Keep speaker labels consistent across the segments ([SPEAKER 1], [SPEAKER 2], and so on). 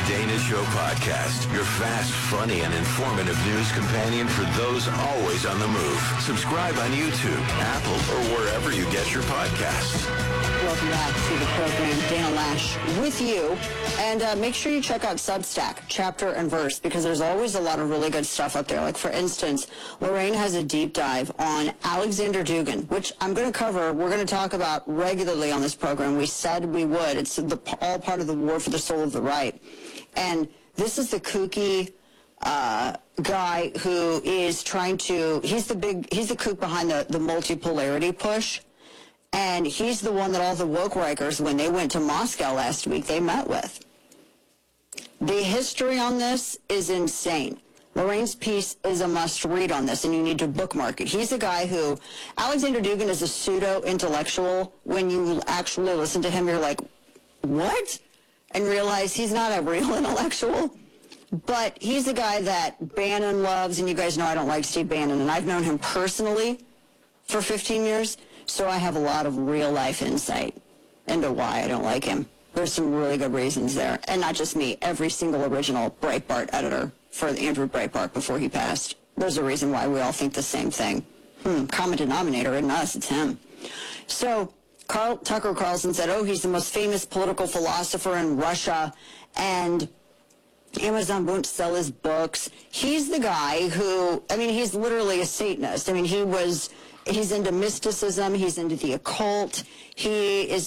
[SPEAKER 1] Dana Show podcast, your fast, funny, and informative news companion for those always on the move. Subscribe on YouTube, Apple, or wherever you get your podcasts.
[SPEAKER 2] Welcome back to the program. Dana Lash with you. And make sure you check out Substack, Chapter and Verse, because there's always a lot of really good stuff up there. Like, for instance, Lorraine has a deep dive on Alexander Dugin, which I'm going to cover. We're going to talk about regularly on this program. We said we would. It's all part of the war for the soul of the right. And this is the kooky guy who is trying to, he's the kook behind the multipolarity push. And he's the one that all the woke Rikers, when they went to Moscow last week, they met with. The history on this is insane. Lorraine's piece is a must-read on this, and you need to bookmark it. He's a guy who, Alexander Dugin is a pseudo-intellectual. When you actually listen to him, you're like, what? And realize he's not a real intellectual. But he's a guy that Bannon loves, and you guys know I don't like Steve Bannon, and I've known him personally for 15 years. So I have a lot of real-life insight into why I don't like him. There's some really good reasons there. And not just me, every single original Breitbart editor for Andrew Breitbart before he passed. There's a reason why we all think the same thing. Common denominator isn't us, it's him. So Tucker Carlson said, he's the most famous political philosopher in Russia, and Amazon won't sell his books. He's the guy who, he's literally a Satanist. He's into mysticism. He's into the occult. He's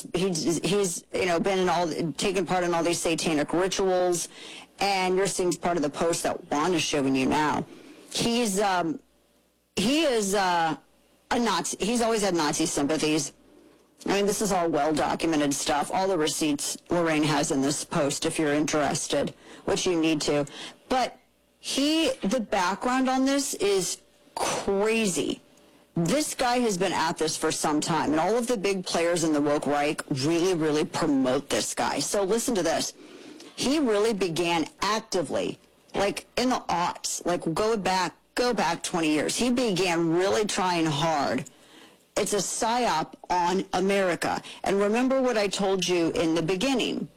[SPEAKER 2] been taken part in all these satanic rituals. And you're seeing part of the post that Wanda's showing you now. He is a Nazi. He's always had Nazi sympathies. This is all well-documented stuff. All the receipts Lorraine has in this post, if you're interested, which you need to. But the background on this is crazy. This guy has been at this for some time, and all of the big players in the woke right really, really promote this guy. So listen to this. He really began actively, like in the aughts, like go back 20 years. He began really trying hard. It's a psyop on America. And remember what I told you in the beginning.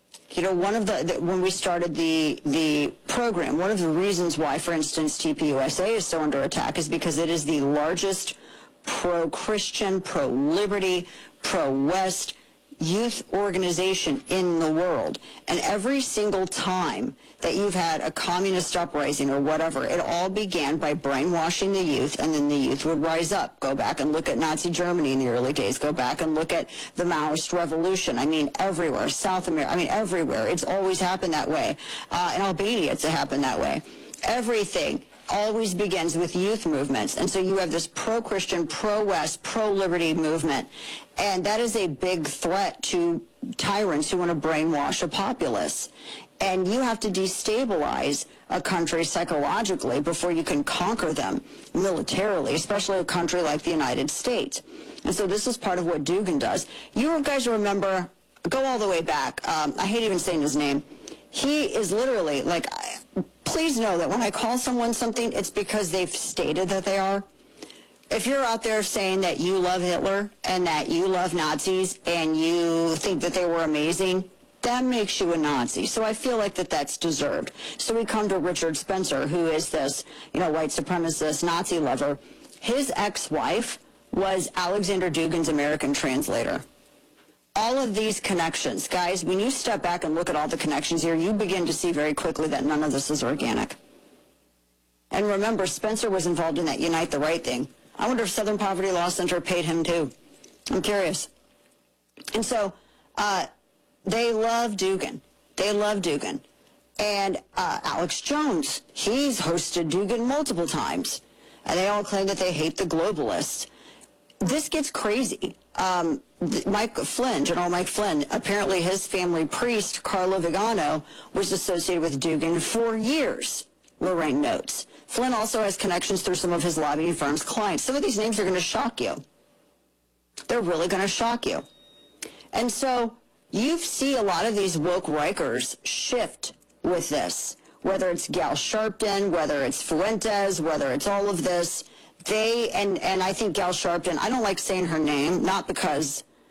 [SPEAKER 2] When we started the program, one of the reasons why, for instance, TPUSA is so under attack is because it is the largest pro-Christian, pro-liberty, pro-West youth organization in the world. And every single time that you've had a communist uprising or whatever, it all began by brainwashing the youth, and then the youth would rise up. Go back and look at Nazi Germany in the early days. Go back and look at the Maoist revolution. Everywhere. South America. Everywhere. It's always happened that way. In Albania, it's happened that way. Everything always begins with youth movements. And so you have this pro-Christian, pro-West, pro-liberty movement. And that is a big threat to tyrants who want to brainwash a populace. And you have to destabilize a country psychologically before you can conquer them militarily, especially a country like the United States. And so this is part of what Dugin does. You guys remember, go all the way back. I hate even saying his name. He is literally, please know that when I call someone something, it's because they've stated that they are. If you're out there saying that you love Hitler and that you love Nazis and you think that they were amazing, that makes you a Nazi. So I feel like that's deserved. So we come to Richard Spencer, who is this, white supremacist Nazi lover. His ex-wife was Alexander Dugin's American translator. All of these connections, guys, when you step back and look at all the connections here, you begin to see very quickly that none of this is organic. And remember, Spencer was involved in that Unite the Right thing. I wonder if Southern Poverty Law Center paid him too. I'm curious. And so, they love Dugin. They love Dugin. And Alex Jones, he's hosted Dugin multiple times. And they all claim that they hate the globalists. This gets crazy. General Mike Flynn, apparently his family priest, Carlo Vigano, was associated with Dugin for years, Lorraine notes. Flynn also has connections through some of his lobbying firm's clients. Some of these names are going to shock you. They're really going to shock you. And so you see a lot of these woke Rikers shift with this, whether it's Gal Sharpton, whether it's Fuentes, whether it's all of this. And I think Gal Sharpton, I don't like saying her name, not because